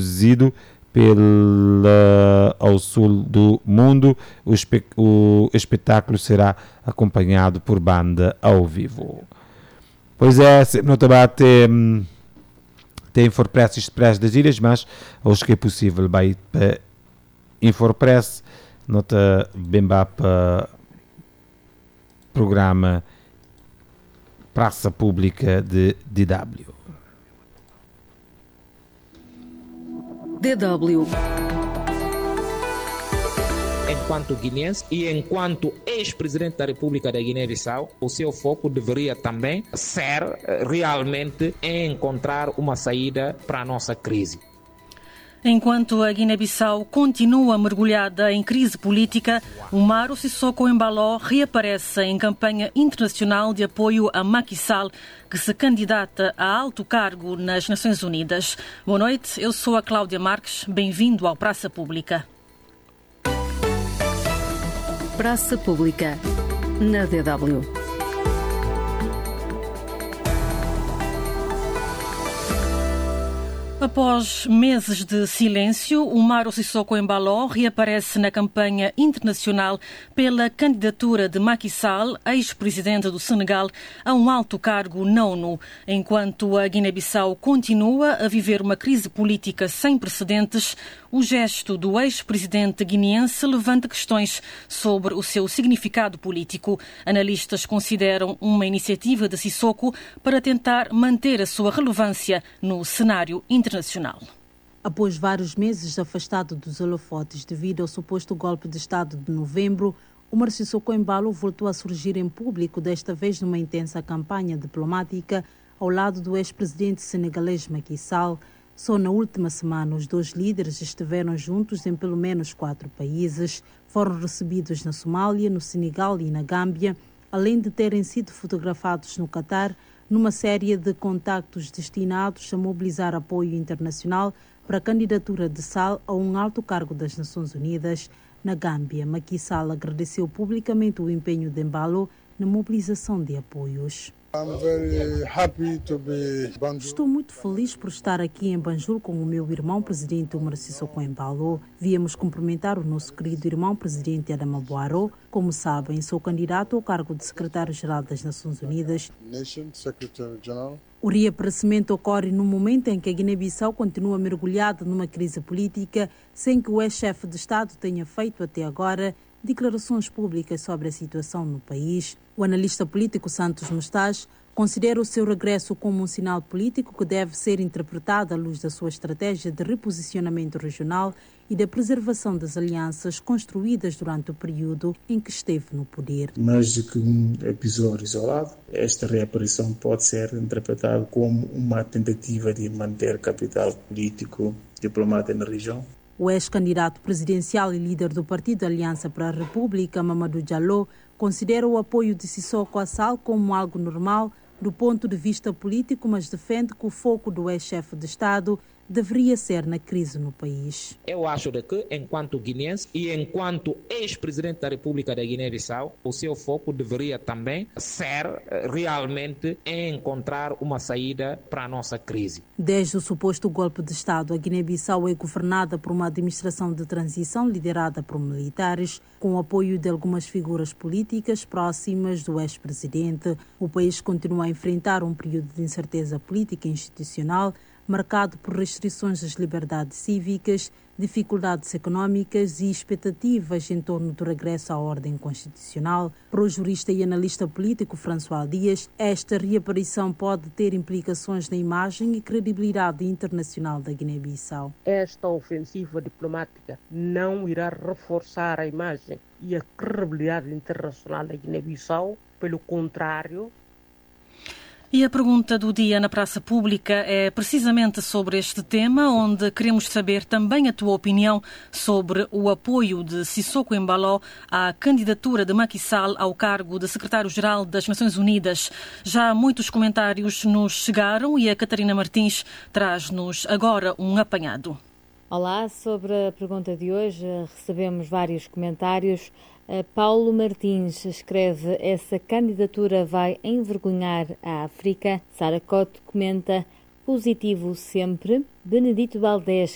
produzido ao sul do mundo. O espetáculo será acompanhado por banda ao vivo. Pois é, no debate tem Infopress Express das ilhas, mas aos que é possível vai para Infopress, nota bem para programa Praça Pública de DW. DW. Enquanto guineense e enquanto ex-presidente da República da Guiné-Bissau, o seu foco deveria também ser realmente encontrar uma saída para a nossa crise. Enquanto a Guiné-Bissau continua mergulhada em crise política, Umaro Sissoko Embalo reaparece em campanha internacional de apoio a Macky Sall, que se candidata a alto cargo nas Nações Unidas. Boa noite, eu sou a Cláudia Marques. Bem-vindo ao Praça Pública. Praça Pública, na DW. Após meses de silêncio, Umaro Sissoko Embalo reaparece na campanha internacional pela candidatura de Macky Sall, ex-presidente do Senegal, a um alto cargo na ONU, enquanto a Guiné-Bissau continua a viver uma crise política sem precedentes. O gesto do ex-presidente guineense levanta questões sobre o seu significado político. Analistas consideram uma iniciativa de Sissoko para tentar manter a sua relevância no cenário internacional. Após vários meses afastado dos holofotes devido ao suposto golpe de Estado de novembro, Umaro Sissoko Embalo voltou a surgir em público, desta vez numa intensa campanha diplomática ao lado do ex-presidente senegalês Macky Sall. Só na última semana, os dois líderes estiveram juntos em pelo menos 4 países. Foram recebidos na Somália, no Senegal e na Gâmbia, além de terem sido fotografados no Catar, numa série de contactos destinados a mobilizar apoio internacional para a candidatura de Sall a um alto cargo das Nações Unidas. Na Gâmbia, Macky Sall agradeceu publicamente o empenho de Embalo na mobilização de apoios. Estou muito feliz por estar aqui em Banjul com o meu irmão presidente Umaro Sissoko Embalo. Viemos cumprimentar o nosso querido irmão presidente Adama Barrow. Como sabem, sou candidato ao cargo de secretário-geral das Nações Unidas. O reaparecimento ocorre no momento em que a Guiné-Bissau continua mergulhada numa crise política, sem que o ex-chefe de Estado tenha feito até agora declarações públicas sobre a situação no país. O analista político Santos Mustas considera o seu regresso como um sinal político que deve ser interpretado à luz da sua estratégia de reposicionamento regional e da preservação das alianças construídas durante o período em que esteve no poder. Mais do que um episódio isolado, esta reaparição pode ser interpretada como uma tentativa de manter capital político diplomático na região. O ex-candidato presidencial e líder do Partido Aliança para a República, Mamadou Diallo, considera o apoio de Sissoko a Sall como algo normal do ponto de vista político, mas defende que o foco do ex-chefe de Estado deveria ser na crise no país. Eu acho que, enquanto guineense e enquanto ex-presidente da República da Guiné-Bissau, o seu foco deveria também ser realmente encontrar uma saída para a nossa crise. Desde o suposto golpe de Estado, a Guiné-Bissau é governada por uma administração de transição liderada por militares, com o apoio de algumas figuras políticas próximas do ex-presidente. O país continua a enfrentar um período de incerteza política e institucional, marcado por restrições às liberdades cívicas, dificuldades económicas e expectativas em torno do regresso à ordem constitucional. Para o jurista e analista político François Dias, esta reaparição pode ter implicações na imagem e credibilidade internacional da Guiné-Bissau. Esta ofensiva diplomática não irá reforçar a imagem e a credibilidade internacional da Guiné-Bissau, pelo contrário. E a pergunta do dia na Praça Pública é precisamente sobre este tema, onde queremos saber também a tua opinião sobre o apoio de Sissoko Embalo à candidatura de Macky Sall ao cargo de secretário-geral das Nações Unidas. Já muitos comentários nos chegaram e a Catarina Martins traz-nos agora um apanhado. Olá, sobre a pergunta de hoje recebemos vários comentários. Paulo Martins escreve: essa candidatura vai envergonhar a África. Sara Cote comenta: positivo sempre. Benedito Valdés